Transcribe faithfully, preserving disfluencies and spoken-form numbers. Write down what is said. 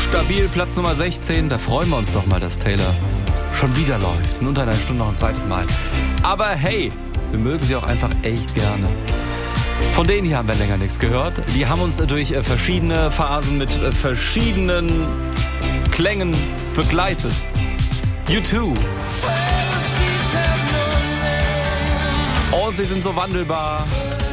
Stabil Platz Nummer sechzehn. Da freuen wir uns doch mal, dass Taylor schon wieder läuft. In unter einer Stunde noch ein zweites Mal. Aber hey, wir mögen sie auch einfach echt gerne. Von denen hier haben wir länger nichts gehört. Die haben uns durch verschiedene Phasen mit verschiedenen Klängen begleitet. U zwei. Und sie sind so wandelbar.